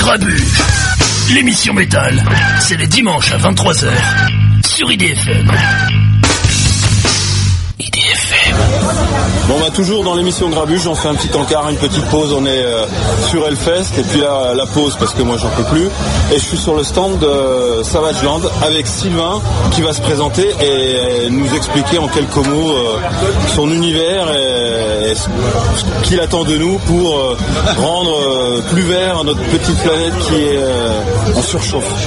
Grabuge, l'émission métal, c'est les dimanches à 23h sur IDFM. IDFM. Bon, bah toujours dans l'émission Grabuge, on fait un petit encart, une petite pause, on est sur Hellfest, et puis là la pause parce que moi j'en peux plus, et je suis sur le stand de Savage Land avec Sylvain qui va se présenter et nous expliquer en quelques mots son univers et ce qu'il attend de nous pour rendre plus vert notre petite planète qui est en surchauffe.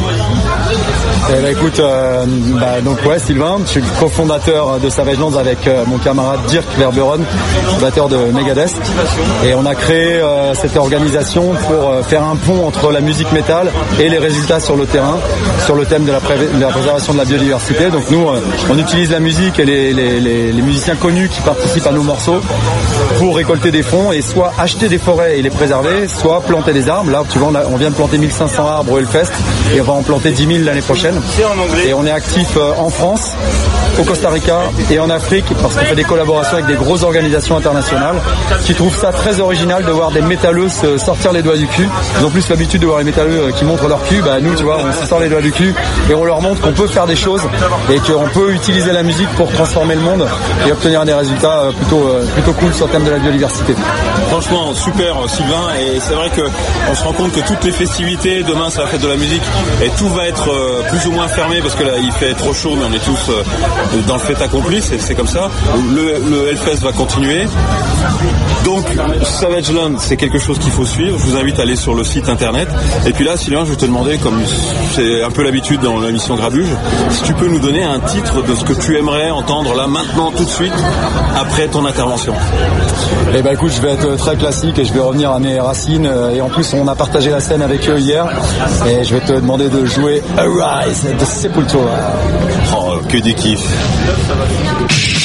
Eh ben écoute, donc ouais, Sylvain, je suis le cofondateur de Savage Land avec mon camarade Dirk Verberon, batteur de Megadeth, et on a créé cette organisation pour faire un pont entre la musique métal et les résultats sur le terrain, sur le thème de la préservation de la biodiversité. Donc nous, on utilise la musique et les musiciens connus qui participent à nos morceaux pour récolter des fonds et soit acheter des forêts et les préserver, soit planter des arbres. Là, tu vois, on vient de planter 1500 arbres au Hellfest et on va en planter 10 000 l'année prochaine. Et on est actif en France, au Costa Rica et en Afrique parce qu'on fait des collaborations avec des grosses organisations internationales qui trouvent ça très original de voir des métalleux se sortir les doigts du cul. Ils ont plus l'habitude de voir les métalleux qui montrent leur cul. Bah nous, tu vois, on se sort les doigts du cul et on leur montre qu'on peut faire des choses et qu'on peut utiliser la musique pour transformer le monde et obtenir des résultats plutôt cool sur le thème de la biodiversité. Franchement, super Sylvain, et c'est vrai qu'on se rend compte que toutes les festivités, demain c'est la fête de la musique et tout va être plus ou moins fermé parce que là il fait trop chaud, mais on est tous dans le fait accompli, c'est comme ça. Le Hellfest va continuer. Donc Savage Land, c'est quelque chose qu'il faut suivre. Je vous invite à aller sur le site internet. Et puis là, Sylvain, je vais te demander, comme c'est un peu l'habitude dans l'émission Grabuge, si tu peux nous donner un titre de ce que tu aimerais entendre là, maintenant, tout de suite, après ton intervention. Eh ben écoute, je vais être très classique et je vais revenir à mes racines. Et en plus, on a partagé la scène avec eux hier. Et je vais te demander de jouer Arise de Sepultura. Oh, que des kiffs.